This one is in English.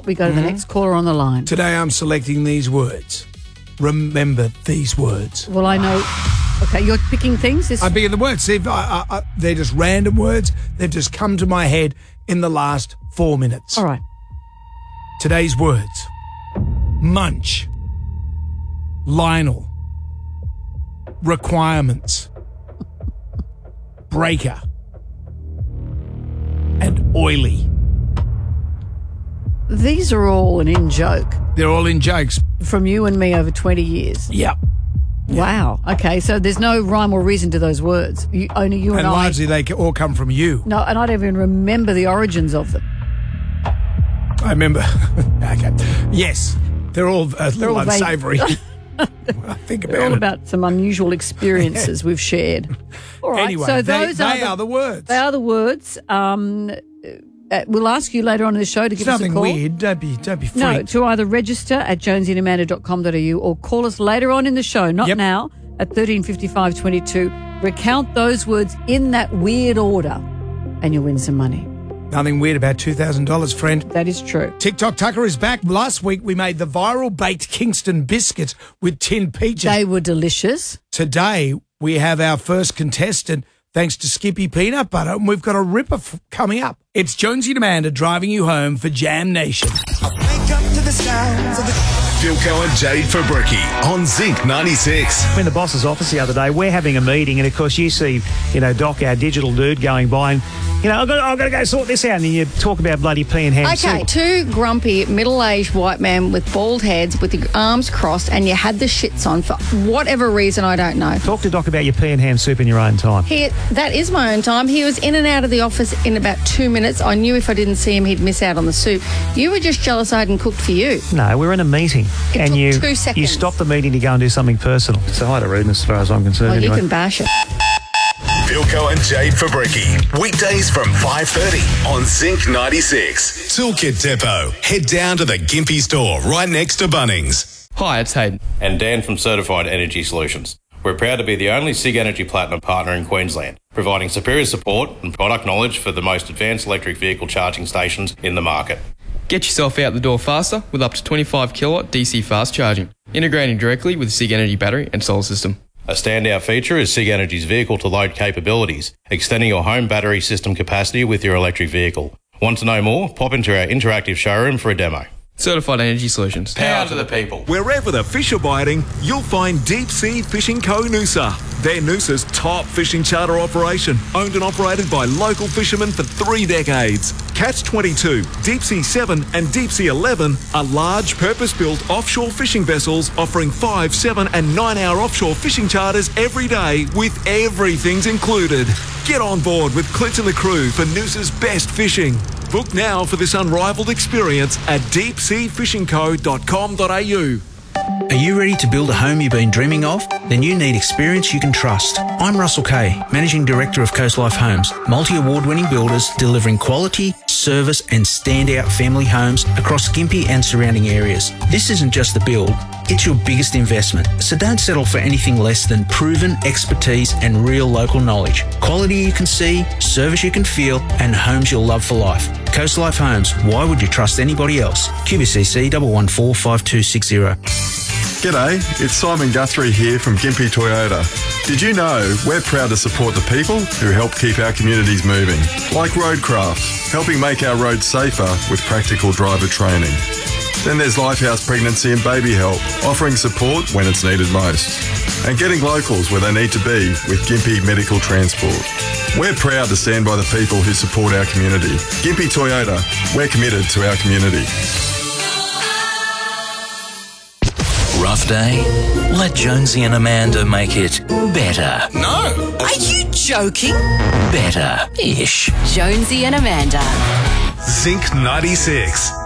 we go to the next caller on the line. Today I'm selecting these words. Remember these words. Well, I know. Okay, you're picking things? I'm picking the words. See, they're just random words. They've just come to my head in the last 4 minutes. All right. Today's words. Munch. Lionel. Requirements. Breaker. And oily. These are all an in-joke. They're all in jokes. From you and me over 20 years. Yep. Wow. Okay, so there's no rhyme or reason to those words. Only you and I. And largely they all come from you. No, and I don't even remember the origins of them. I remember. Okay. Yes. They're all a little unsavoury. I think about it. They're all about some unusual experiences we've shared. All right. Anyway, so they those are the words. They are the words. We'll ask you later on in the show to give us a call. Nothing weird. Don't be freaked. No, to either register at jonesyandamanda.com.au or call us later on in the show, not now, at 135522. Recount those words in that weird order and you'll win some money. Nothing weird about $2,000, friend. That is true. TikTok Tucker is back. Last week we made the viral baked Kingston biscuits with tinned peaches. They were delicious. Today we have our first contestant, thanks to Skippy Peanut Butter, and we've got a ripper coming up. It's Jonesy and Amanda driving you home for Jam Nation. I wake up to the sounds of the... Philco and Jade Fabricki on Zinc 96. I'm in the boss's office the other day. We're having a meeting, and of course, you see, Doc, our digital dude, going by, and I've got to go sort this out. And then you talk about bloody pea and ham soup. Okay, two grumpy middle-aged white men with bald heads, with your arms crossed, and you had the shits on for whatever reason I don't know. Talk to Doc about your pea and ham soup in your own time. That is my own time. He was in and out of the office in about 2 minutes. I knew if I didn't see him, he'd miss out on the soup. You were just jealous I hadn't cooked for you. No, we're in a meeting. It took 2 seconds. You stopped the meeting to go and do something personal. It's a height of rudeness as far as I'm concerned. Well, anyway. You can bash it. Philco and Jade Fabricki. Weekdays from 5:30 on Zinc 96. Toolkit Depot. Head down to the Gympie store right next to Bunnings. Hi, it's Hayden. And Dan from Certified Energy Solutions. We're proud to be the only SIG Energy Platinum partner in Queensland, providing superior support and product knowledge for the most advanced electric vehicle charging stations in the market. Get yourself out the door faster with up to 25 kilowatt DC fast charging, integrating directly with SIG Energy battery and solar system. A standout feature is SIG Energy's vehicle-to-load capabilities, extending your home battery system capacity with your electric vehicle. Want to know more? Pop into our interactive showroom for a demo. Certified Energy Solutions. Power to the people. Wherever the fish are biting, you'll find Deep Sea Fishing Co. Noosa. They're Noosa's top fishing charter operation, owned and operated by local fishermen for 3 decades. Catch 22, Deep Sea 7 and Deep Sea 11 are large purpose-built offshore fishing vessels offering 5, 7 and 9 hour offshore fishing charters every day with everything's included. Get on board with Clint and the crew for Noosa's best fishing. Book now for this unrivaled experience at deepseafishingco.com.au. Are you ready to build a home you've been dreaming of? Then you need experience you can trust. I'm Russell Kay, Managing Director of Coast Life Homes, multi-award-winning builders delivering quality, service and standout family homes across Gympie and surrounding areas. This isn't just a build, it's your biggest investment. So don't settle for anything less than proven expertise and real local knowledge. Quality you can see, service you can feel and homes you'll love for life. Coast Life Homes, why would you trust anybody else? QBCC 1145260. G'day, it's Simon Guthrie here from Gympie Toyota. Did you know we're proud to support the people who help keep our communities moving? Like Roadcraft, helping make our roads safer with practical driver training. Then there's Lifehouse Pregnancy and Baby Help, offering support when it's needed most. And getting locals where they need to be with Gympie Medical Transport. We're proud to stand by the people who support our community. Gympie Toyota, we're committed to our community. Rough day? Let Jonesy and Amanda make it better. No. Are you joking? Better-ish. Jonesy and Amanda. Zinc 96.